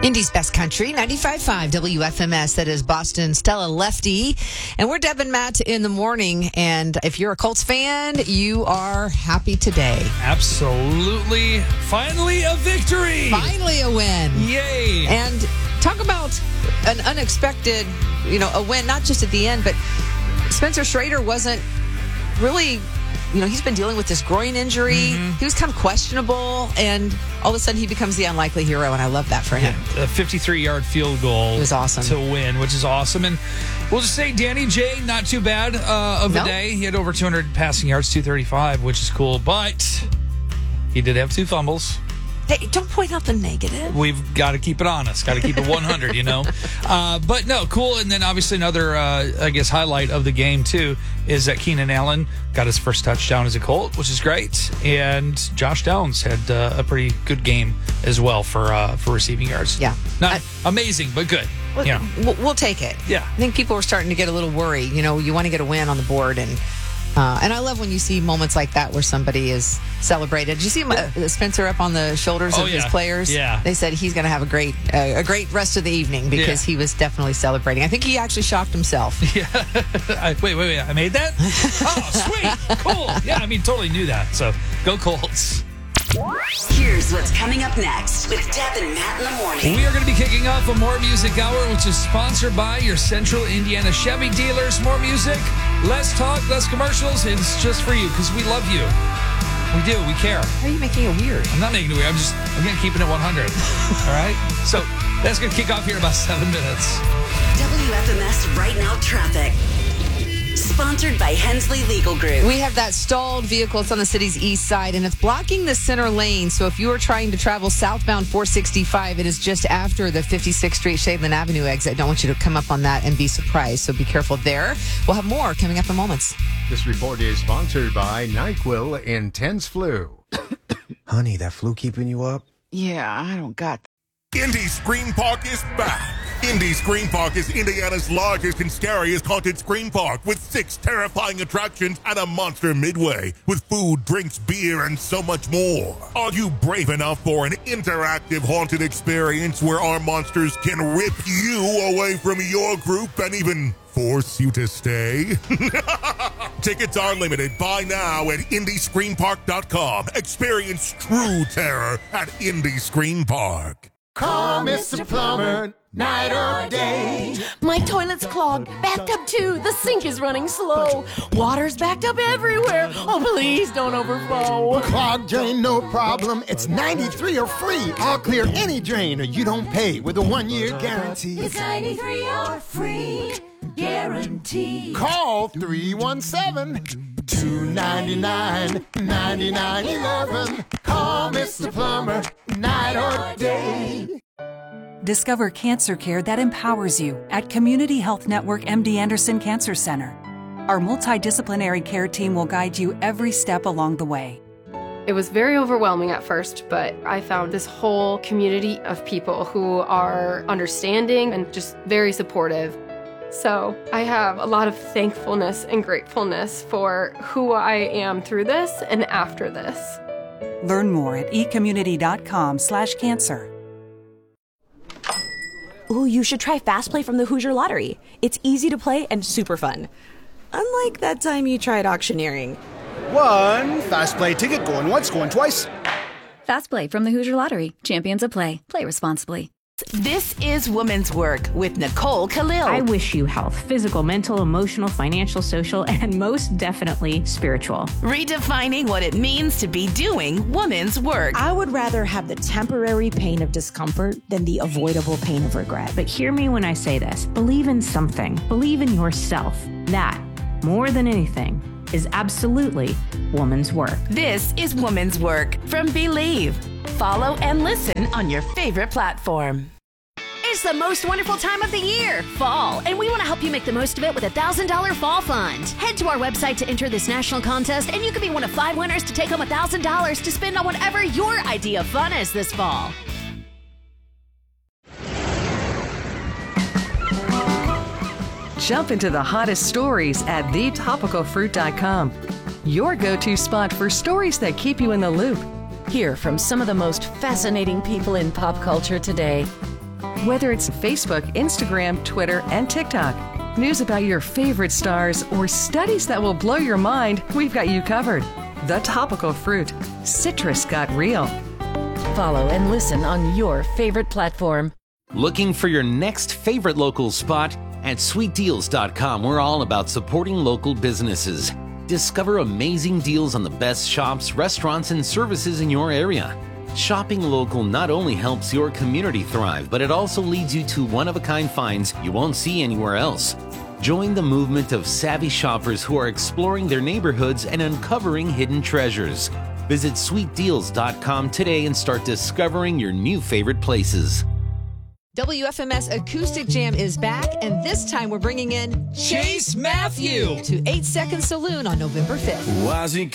Indy's Best Country, 95.5 WFMS. That is Boston, Stella Lefty. And we're Deb and Matt in the morning. And if you're a Colts fan, you are happy today. Absolutely. Finally a victory. Finally a win. Yay. And talk about an unexpected, a win, not just at the end, but Spencer Schrader wasn't really... he's been dealing with this groin injury. Mm-hmm. He was kind of questionable, and all of a sudden he becomes the unlikely hero, and I love that for him. Yeah, a 53-yard field goal. It was awesome. To win, which is awesome. And we'll just say Danny J, not too bad of a day. He had over 200 passing yards, 235, which is cool. But he did have 2 fumbles. Hey, don't point out the negative. We've got to keep it honest. Got to keep it 100, But no, cool. And then obviously another, highlight of the game, too, is that Keenan Allen got his first touchdown as a Colt, which is great. And Josh Downs had a pretty good game as well for receiving yards. Yeah. Not amazing, but good. We'll take it. Yeah. I think people were starting to get a little worried. You want to get a win on the board, and I love when you see moments like that where somebody is celebrated. Did you see Spencer up on the shoulders of his players? Yeah. They said he's going to have a great rest of the evening because he was definitely celebrating. I think he actually shocked himself. Yeah. Wait. I made that? Oh, sweet. Cool. Yeah, totally knew that. So go Colts. Here's what's coming up next with Deb and Matt in the morning. We are going to be kicking off a More Music Hour, which is sponsored by your Central Indiana Chevy dealers. More music, less talk, less commercials. It's just for you because we love you. We do. We care. How are you making it weird? I'm not making it weird. I'm going to keep it at 100. All right? So that's going to kick off here in about 7 minutes. WFMS Right Now Traffic. Sponsored by Hensley Legal Group. We have that stalled vehicle. It's on the city's east side, and it's blocking the center lane. So if you are trying to travel southbound 465, it is just after the 56th Street Shadeland Avenue exit. I don't want you to come up on that and be surprised. So be careful there. We'll have more coming up in moments. This report is sponsored by NyQuil Intense Flu. Honey, that flu keeping you up? Yeah, I don't got that. Indy Scream Park is back. Indy Scream Park is Indiana's largest and scariest haunted scream park with 6 terrifying attractions and a monster midway with food, drinks, beer, and so much more. Are you brave enough for an interactive haunted experience where our monsters can rip you away from your group and even force you to stay? Tickets are limited. Buy now at IndyScreamPark.com. Experience true terror at Indy Scream Park. Call Mr. Plumber, night or day. My toilet's clogged, bathtub too, the sink is running slow. Water's backed up everywhere, oh please don't overflow. Clogged drain, no problem. It's 93 or free. I'll clear any drain or you don't pay with a 1-year guarantee. It's 93 or free, guarantee. Call 317-299-9911. Call Mr. Plumber, night or day. Discover cancer care that empowers you at Community Health Network MD Anderson Cancer Center. Our multidisciplinary care team will guide you every step along the way. It was very overwhelming at first, but I found this whole community of people who are understanding and just very supportive. So I have a lot of thankfulness and gratefulness for who I am through this and after this. Learn more at ecommunity.com/cancer. Ooh, you should try Fast Play from the Hoosier Lottery. It's easy to play and super fun. Unlike that time you tried auctioneering. One Fast Play ticket going once, going twice. Fast Play from the Hoosier Lottery. Champions of Play. Play responsibly. This is Women's Work with Nicole Khalil. I wish you health, physical, mental, emotional, financial, social, and most definitely spiritual. Redefining what it means to be doing women's work. I would rather have the temporary pain of discomfort than the avoidable pain of regret. But hear me when I say this. Believe in something. Believe in yourself. That, more than anything, is absolutely woman's work. This is Woman's Work from Believe. Follow and listen on your favorite platform. It's the most wonderful time of the year, fall, and we want to help you make the most of it with a $1,000 fall fund. Head to our website to enter this national contest, and you could be one of 5 winners to take home $1,000 to spend on whatever your idea of fun is this fall. Jump into the hottest stories at thetopicalfruit.com. Your go-to spot for stories that keep you in the loop. Hear from some of the most fascinating people in pop culture today. Whether it's Facebook, Instagram, Twitter, and TikTok, news about your favorite stars, or studies that will blow your mind, we've got you covered. The Topical Fruit. Citrus got real. Follow and listen on your favorite platform. Looking for your next favorite local spot? At sweetdeals.com, we're all about supporting local businesses. Discover amazing deals on the best shops, restaurants, and services in your area. Shopping local not only helps your community thrive, but it also leads you to one-of-a-kind finds you won't see anywhere else. Join the movement of savvy shoppers who are exploring their neighborhoods and uncovering hidden treasures. Visit sweetdeals.com today and start discovering your new favorite places. WFMS Acoustic Jam is back, and this time we're bringing in Chase Matthew to 8 Second Saloon on November 5th. Why's he